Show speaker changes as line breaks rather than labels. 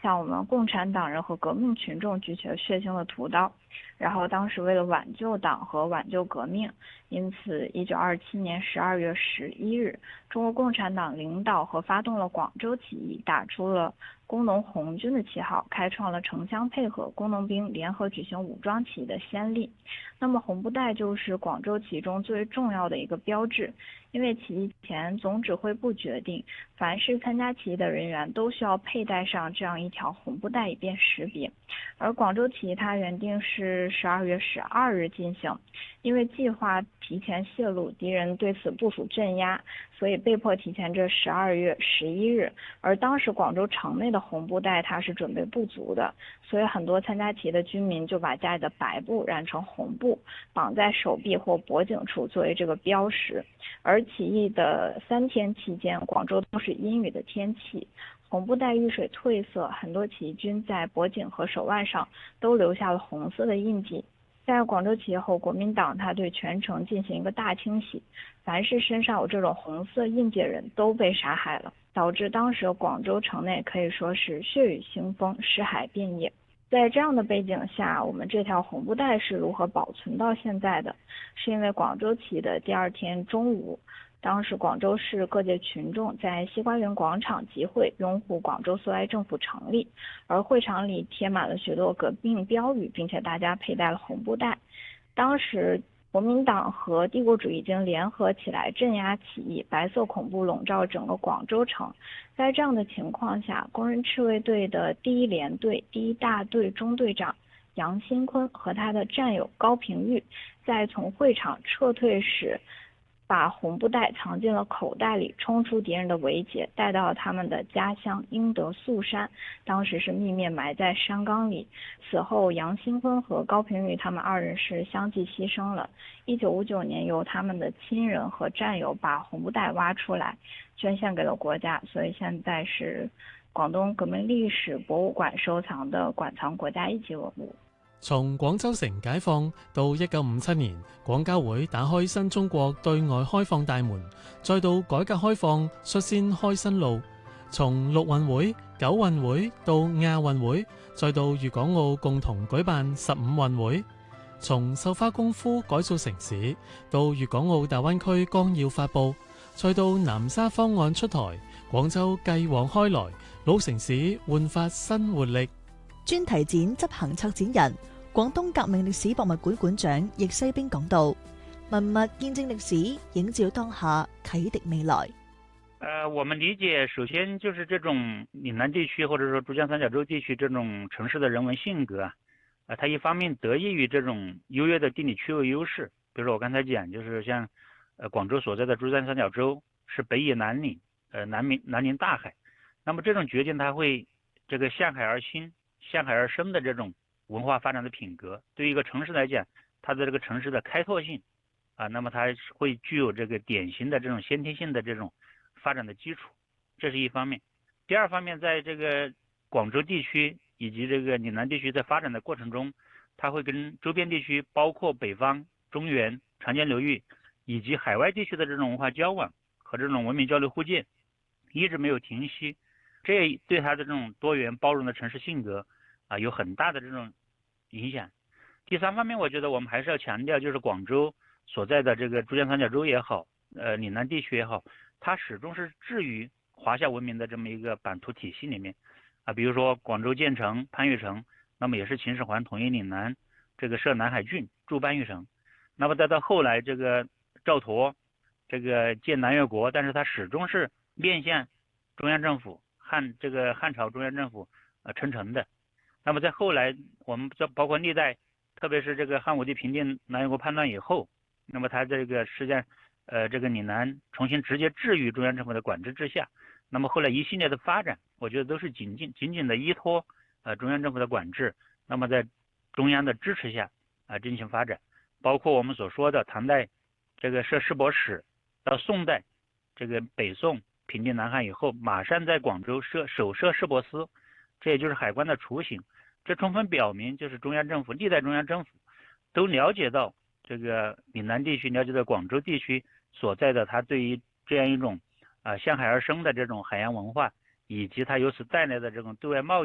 向我们共产党人和革命群众举起了血腥的屠刀。然后当时为了挽救党和挽救革命，因此1927年12月11日，中国共产党领导和发动了广州起义，打出了工农红军的旗号，开创了城乡配合、工农兵联合举行武装起义的先例。那么红布带就是广州起义中最重要的一个标志，因为起义前总指挥部决定，凡是参加起义的人员都需要佩戴上这样一条红布带以便识别。而广州起义它原定是12月12日进行，因为计划提前泄露，敌人对此部署镇压，所以被迫提前至12月11日。而当时广州城内的红布带它是准备不足的，所以很多参加起义的居民就把家里的白布染成红布，绑在手臂或脖颈处作为这个标识。而起义的3天期间，广州都是阴雨的天气，红布带遇水褪色，很多起义军在脖颈和手腕上都留下了红色的印记。在广州起义后，国民党他对全城进行一个大清洗，凡是身上有这种红色印记的人都被杀害了，导致当时广州城内可以说是血雨腥风，尸骸遍野。在这样的背景下，我们这条红布带是如何保存到现在的？是因为广州起义的第2天中午，当时广州市各界群众在西瓜园广场集会，拥护广州苏维埃政府成立，而会场里贴满了许多革命标语，并且大家佩戴了红布带。当时国民党和帝国主义已经联合起来镇压起义，白色恐怖笼罩整个广州城。在这样的情况下，工人赤卫队的第1联队第1大队中队长杨新坤和他的战友高平玉，在从会场撤退时，把红布带藏进了口袋里，冲出敌人的围截，带到他们的家乡英德肃山，当时是秘密埋在山岗里。此后杨新坤和高平玉他们2人是相继牺牲了。1959年由他们的亲人和战友把红布带挖出来，捐献给了国家，所以现在是广东革命历史博物馆收藏的馆藏国家一级文物。
從廣州城解放到1957年，廣交會打開新中國對外開放大門，再到改革開放率先開新路。從陸運會、九運會到亞運會，再到粵港澳共同舉辦15運會。從繡花功夫改造城市，到粵港澳大灣區綱要發布，再到南沙方案出台，廣州繼往開來，老城市煥發新活力。
專題展執行策展人、廣東革命歷史博物館館長易西兵講道：文物見證歷史，映照當下，啟迪未來。
我们理解，首先就是这种岭南地区或者说珠江三角洲地区这种城市的人文性格它一方面得益于这种优越的地理区位优势，比如说我刚才讲，就是像广州所在的珠江三角洲是北倚南岭，南临大海，那么这种决定它会这个向海而兴、向海而生的这种文化发展的品格，对于一个城市来讲，它的这个城市的开拓性那么它会具有这个典型的这种先天性的这种发展的基础，这是一方面。第二方面，在这个广州地区以及这个岭南地区在发展的过程中，它会跟周边地区，包括北方、中原、长江流域以及海外地区的这种文化交往和这种文明交流互鉴一直没有停息，这对它的这种多元包容的城市性格有很大的这种影响。第三方面，我觉得我们还是要强调，就是广州所在的这个珠江三角洲也好，岭南地区也好，它始终是置于华夏文明的这么一个版图体系里面比如说广州建成、番禺城，那么也是秦始皇统一岭南，这个设南海郡，筑番禺城。那么再到后来这个赵佗这个建南越国，但是它始终是面向中央政府，汉朝中央政府称臣的。那么在后来我们包括历代，特别是这个汉武帝平定南越国叛乱以后，那么它这个实际上这个岭南重新直接置于中央政府的管制之下。那么后来一系列的发展，我觉得都是紧紧的依托中央政府的管制，那么在中央的支持下进行发展。包括我们所说的唐代这个设市舶使，到宋代这个北宋平定南汉以后，马上在广州首设市舶司，这也就是海关的雏形。这充分表明，就是中央政府历代中央政府都了解到这个岭南地区，了解到广州地区所在的它对于这样一种向海而生的这种海洋文化，以及它由此带来的这种对外贸易